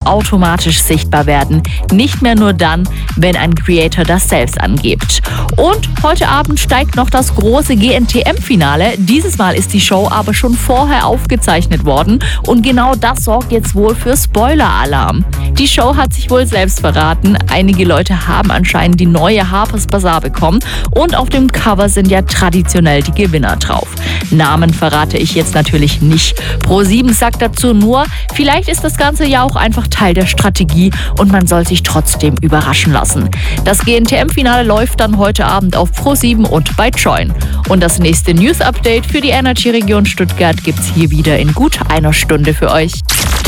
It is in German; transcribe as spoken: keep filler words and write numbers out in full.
automatisch sichtbar werden. Nicht mehr nur dann, wenn ein Creator das selbst angibt. Und heute Abend steigt noch das große G N T M-Finale. Dieses Mal ist die Show aber schon vorher aufgezeichnet worden. Und genau das sorgt jetzt wohl für Spoiler-Alarm. Die Show hat sich wohl selbst verraten. Einige Leute haben anscheinend die neue Harper's Bazaar bekommen. Und auf dem Cover sind ja traditionell die Gewinner drauf. Namen verrate ich jetzt natürlich nicht. ProSieben sagt dazu nur, vielleicht ist das Ganze ja auch einfach Teil der Strategie und man soll sich trotzdem überraschen lassen. Das G N T M-Finale läuft dann heute Abend auf ProSieben und bei Joyn. Und das nächste News-Update für die Energy-Region Stuttgart gibt's hier wieder in gut einer Stunde für euch.